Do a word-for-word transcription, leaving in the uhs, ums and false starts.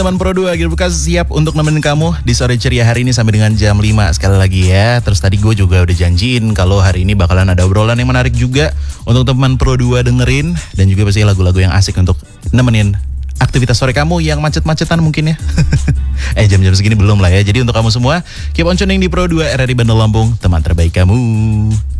Teman Pro dua akhir buka siap untuk nemenin kamu di sore ceria hari ini sampai dengan jam lima sekali lagi ya. Terus tadi gue juga udah janjiin kalau hari ini bakalan ada obrolan yang menarik juga untuk teman Pro dua dengerin. Dan juga pasti lagu-lagu yang asik untuk nemenin aktivitas sore kamu yang macet-macetan mungkin ya. eh jam-jam segini belum lah ya. Jadi untuk kamu semua keep on tuning di Pro dua R R I Bandar Lampung, teman terbaik kamu.